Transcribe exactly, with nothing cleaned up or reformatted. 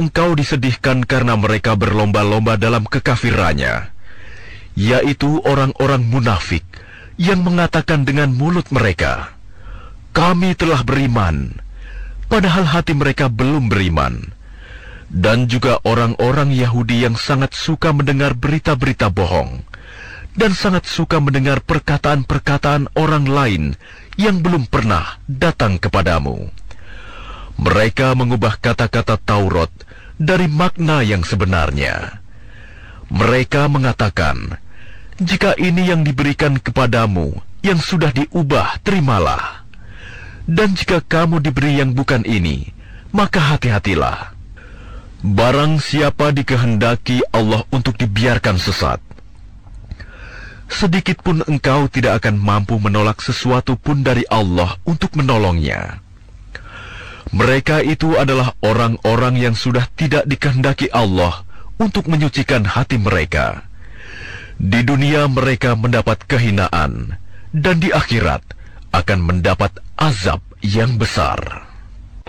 engkau disedihkan karena mereka berlomba-lomba dalam kekafirannya, yaitu orang-orang munafik yang mengatakan dengan mulut mereka, "Kami telah beriman," padahal hati mereka belum beriman. Dan juga orang-orang Yahudi yang sangat suka mendengar berita-berita bohong, dan sangat suka mendengar perkataan-perkataan orang lain yang belum pernah datang kepadamu. Mereka mengubah kata-kata Taurat dari makna yang sebenarnya. Mereka mengatakan, "Jika ini yang diberikan kepadamu, yang sudah diubah, terimalah. Dan jika kamu diberi yang bukan ini, maka hati-hatilah. Barang siapa dikehendaki Allah untuk dibiarkan sesat, sedikit pun engkau tidak akan mampu menolak sesuatu pun dari Allah untuk menolongnya." Mereka itu adalah orang-orang yang sudah tidak dikehendaki Allah untuk menyucikan hati mereka. Di dunia mereka mendapat kehinaan, dan di akhirat akan mendapat azab yang besar.